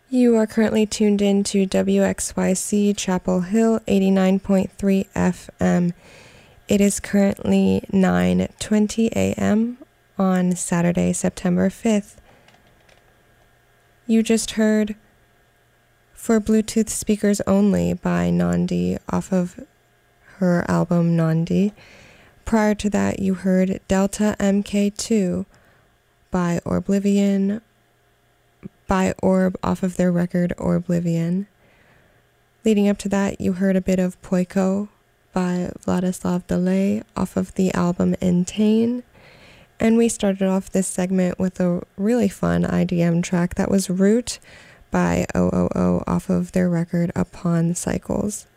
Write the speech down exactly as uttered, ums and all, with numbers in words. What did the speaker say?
You are currently tuned in to W X Y C Chapel Hill eighty-nine point three F M. It is currently nine twenty a m on Saturday, September fifth. You just heard For Bluetooth Speakers Only by Nandi off of her album Nandi. Prior to that, you heard Delta M K two by Orblivion, by Orb off of their record Orblivion. Leading up to that, you heard a bit of Poiko by Vladislav Delay off of the album Entain. And we started off this segment with a really fun I D M track that was Root by O O O off of their record Upon Cycles.